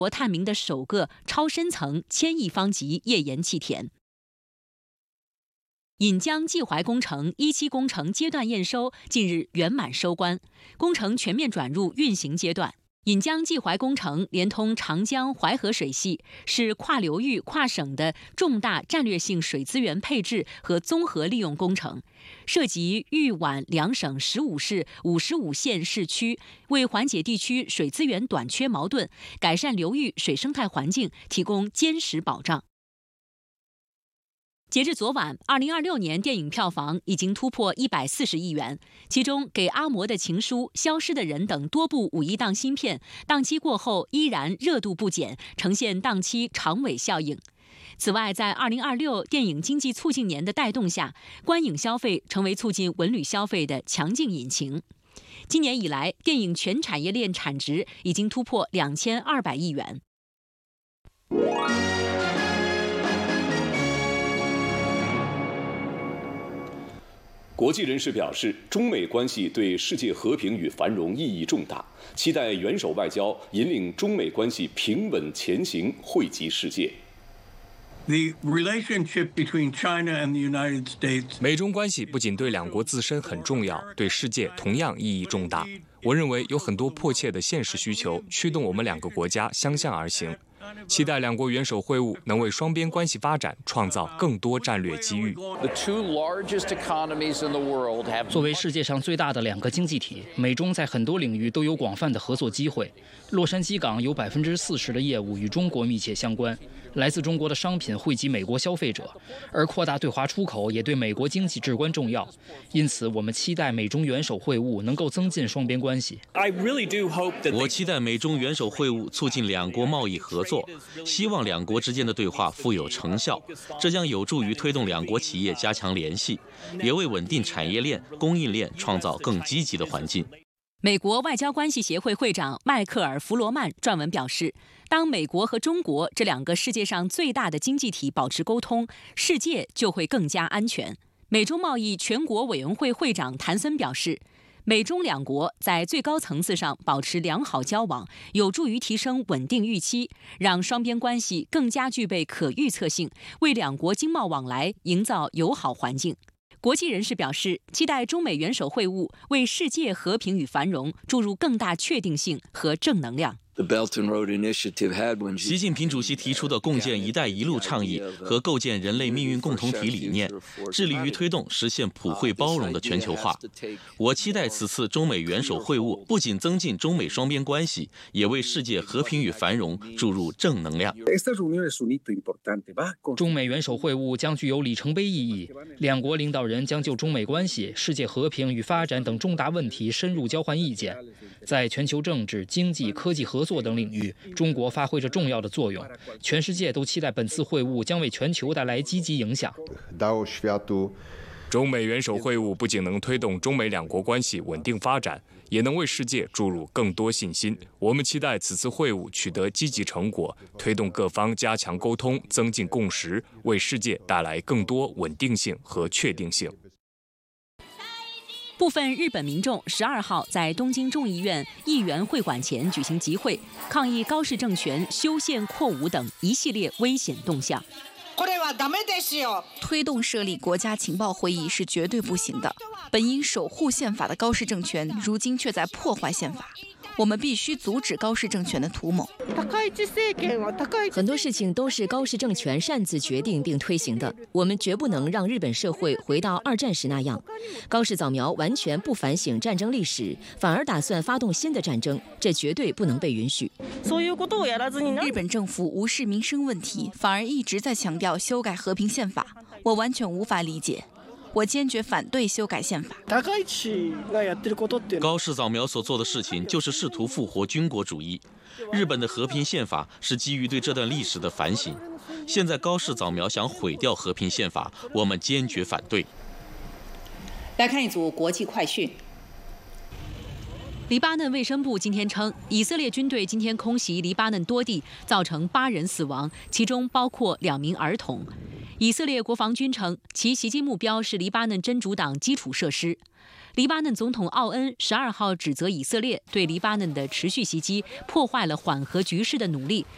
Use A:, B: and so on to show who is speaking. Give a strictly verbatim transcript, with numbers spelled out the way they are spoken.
A: 国探明的首个超深层千亿方级页岩气田。引江济淮工程一期工程阶段验收近日圆满收官，工程全面转入运行阶段。引江济淮工程连通长江淮河水系，是跨流域、跨省的重大战略性水资源配置和综合利用工程，涉及豫皖两省十五市、五十五县市区，为缓解地区水资源短缺矛盾、改善流域水生态环境提供坚实保障。截至昨晚，二零二六年电影票房已经突破一百四十亿元，其中《给阿嬷的情书》《消失的人》等多部五一档新片，档期过后依然热度不减，呈现档期长尾效应。此外，在二零二六电影经济促进年的带动下，观影消费成为促进文旅消费的强劲引擎。今年以来，电影全产业链产值已经突破两千二百亿元。
B: 国际人士表示，中美关系对世界和平与繁荣意义重大，期待元首外交引领中美关系平稳前行，惠及世界。
C: The relationship between China and the United States.
D: 美中关系不仅对两国自身很重要，对世界同样意义重大。我认为有很多迫切的现实需求驱动我们两个国家相向而行。期待两国元首会晤能为双边关系发展创造更多战略机遇。
E: 作为世界上最大的两个经济体，美中在很多领域都有广泛的合作机会。洛杉矶港有百分之四十的业务与中国密切相关，来自中国的商品惠及美国消费者，而扩大对华出口也对美国经济至关重要。因此，我们期待美中元首会晤能够增进双边关系。
F: 我期待美中元首会晤促进两国贸易合作。希望两国之间的对话富有成效，这将有助于推动两国企业加强联系，也为稳定产业链、供应链创造更积极的环境。
A: 美国外交关系协会会长迈克尔·弗罗曼撰文表示，当美国和中国这两个世界上最大的经济体保持沟通，世界就会更加安全。美中贸易全国委员会会长谭森表示，美中两国在最高层次上保持良好交往，有助于提升稳定预期，让双边关系更加具备可预测性，为两国经贸往来营造友好环境。国际人士表示，期待中美元首会晤为世界和平与繁荣注入更大确定性和正能量。
F: 习近平主席提出的共建“一带一路”倡议和构建人类命运共同体理念，致力于推动实现普惠包容的全球化。我期待此次中美元首会晤不仅增进中美双边关系，也为世界和平与繁荣注入正能量。
E: 中美元首会晤将具有里程碑意义，两国领导人将就中美关系、世界和平与发展等重大问题深入交换意见。在全球政治、经济、科技合作等领域，中国发挥着重要的作用。全世界都期待本次会晤将为全球带来积极影响。
D: 中美元首会晤不仅能推动中美两国关系稳定发展，也能为世界注入更多信心。我们期待此次会晤取得积极成果，推动各方加强沟通，增进共识，为世界带来更多稳定性和确定性。
A: 部分日本民众十二号在东京众议院议员会馆前举行集会，抗议高市政权修宪扩武等一系列危险动向。
G: 推动设立国家情报会议是绝对不行的。本应守护宪法的高市政权，如今却在破坏宪法。我们必须阻止高市政权的图谋。
H: 很多事情都是高市政权擅自决定并推行的，我们绝不能让日本社会回到二战时那样。高市早苗完全不反省战争历史，反而打算发动新的战争，这绝对不能被允许。
G: 日本政府无视民生问题，反而一直在强调修改和平宪法，我完全无法理解。我坚决反对修改宪法。
F: 高市早苗所做的事情就是试图复活军国主义。日本的和平宪法是基于对这段历史的反省。现在高市早苗想毁掉和平宪法，我们坚决反对。
I: 来看一组国际快讯。
A: 黎巴嫩卫生部今天称，以色列军队今天空袭黎巴嫩多地，造成八人死亡，其中包括两名儿童。以色列国防军称，其袭击目标是黎巴嫩真主党基础设施。黎巴嫩总统奥恩十二号指责以色列对黎巴嫩的持续袭击破坏了缓和局势的努力，